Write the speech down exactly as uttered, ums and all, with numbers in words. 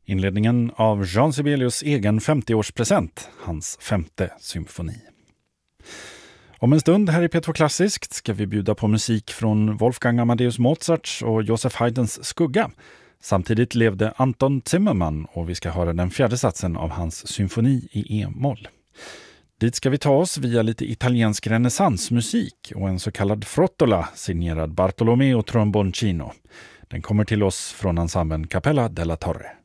Inledningen av Jean Sibelius egen femtioårspresent, hans femte symfoni. Om en stund här i P två Klassiskt ska vi bjuda på musik från Wolfgang Amadeus Mozarts och Joseph Haydns Skugga. Samtidigt levde Anton Zimmermann och vi ska höra den fjärde satsen av hans symfoni i E-moll. Dit ska vi ta oss via lite italiensk renässansmusik och en så kallad frottola signerad Bartolomeo Tromboncino. Den kommer till oss från ensemblen Capella della Torre.